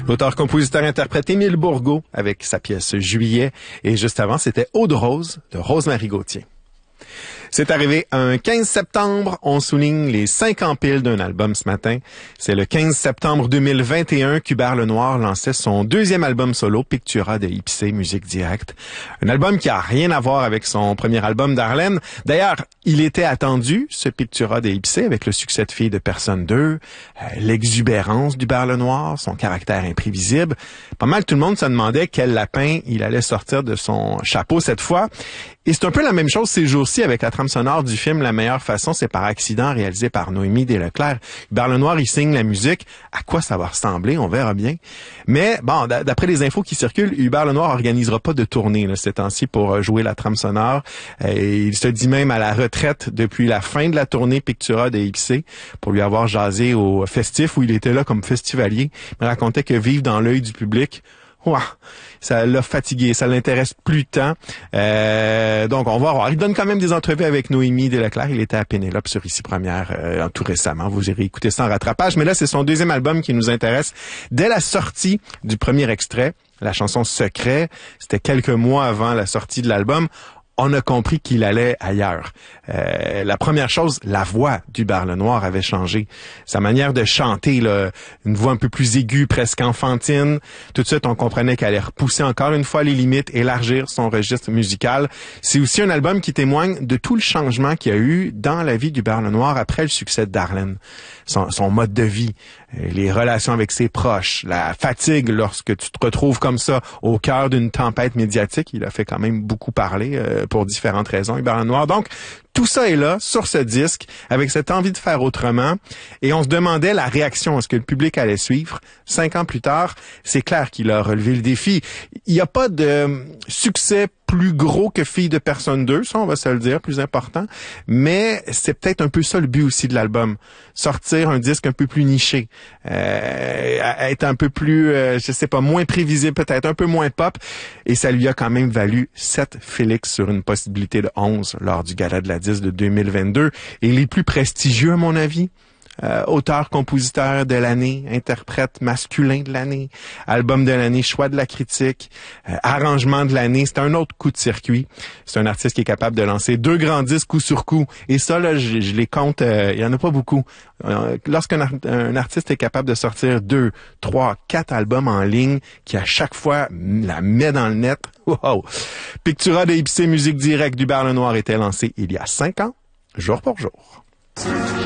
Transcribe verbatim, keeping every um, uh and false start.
L'auteur-compositeur-interprète Émile Bourgault avec sa pièce Juillet. Et juste avant, c'était Eau de rose de Rose-Marie Gauthier. C'est arrivé un quinze septembre. On souligne les cinq ans pile d'un album ce matin. C'est le quinze septembre deux mille vingt et un qu'Hubert Lenoir lançait son deuxième album solo, Pictura de Ipsé, musique directe. Un album qui a rien à voir avec son premier album Darlene. D'ailleurs, il était attendu, ce Pictura de Ipsé, avec le succès de Filles de personne deux, euh, l'exubérance d'Hubert Lenoir, son caractère imprévisible. Pas mal tout le monde se demandait quel lapin il allait sortir de son chapeau cette fois. Et c'est un peu la même chose ces jours-ci avec la trame sonore du film La meilleure façon, c'est par accident, réalisé par Noémie Desleclerc. Hubert Lenoir, il signe la musique. À quoi ça va ressembler? On verra bien. Mais bon, d'après les infos qui circulent, Hubert Lenoir organisera pas de tournée là, ces temps-ci pour jouer la trame sonore. Et il se dit même à la retraite depuis la fin de la tournée Pictura de Ipsé pour lui avoir jasé au festif où il était là comme festivalier. Il me racontait que vivre dans l'œil du public, ouah, ça l'a fatigué, ça l'intéresse plus tant. Euh, donc, on va voir. Il donne quand même des entrevues avec Noémie Desleclerc. Il était à Pénélope sur Ici Première euh, tout récemment. Vous irez écouter ça en rattrapage. Mais là, c'est son deuxième album qui nous intéresse. Dès la sortie du premier extrait, la chanson Secret, c'était quelques mois avant la sortie de l'album, on a compris qu'il allait ailleurs. Euh, la première chose, la voix d'Hubert Lenoir avait changé. Sa manière de chanter, là, une voix un peu plus aiguë, presque enfantine. Tout de suite, on comprenait qu'elle allait repousser encore une fois les limites, élargir son registre musical. C'est aussi un album qui témoigne de tout le changement qu'il y a eu dans la vie d'Hubert Lenoir après le succès de Darlene. Son, son mode de vie, les relations avec ses proches, la fatigue lorsque tu te retrouves comme ça au cœur d'une tempête médiatique. Il a fait quand même beaucoup parler euh, pour différentes raisons, Hubert Lenoir. Donc, tout ça est là, sur ce disque, avec cette envie de faire autrement. Et on se demandait la réaction, est-ce que le public allait suivre? Cinq ans plus tard, c'est clair qu'il a relevé le défi. Il n'y a pas de succès plus gros que Filles de personne deux, ça on va se le dire, plus important. Mais c'est peut-être un peu ça le but aussi de l'album. Sortir un disque un peu plus niché. Euh, être un peu plus, euh, je sais pas, moins prévisible peut-être, un peu moins pop. Et ça lui a quand même valu sept Félix sur une possibilité de onze lors du Gala de la disque de deux mille vingt-deux. Et les plus prestigieux, à mon avis, Euh, auteur-compositeur de l'année, interprète masculin de l'année, album de l'année, choix de la critique, euh, arrangement de l'année. C'est un autre coup de circuit. C'est un artiste qui est capable de lancer deux grands disques coup sur coup. Et ça, là, je, je les compte, euh, il y en a pas beaucoup. Euh, lorsqu'un ar- un artiste est capable de sortir deux, trois, quatre albums en ligne, qui à chaque fois la met dans le net, wow! Pictura de Ipsé, musique directe d'Hubert Lenoir était lancé il y a cinq ans, jour pour jour.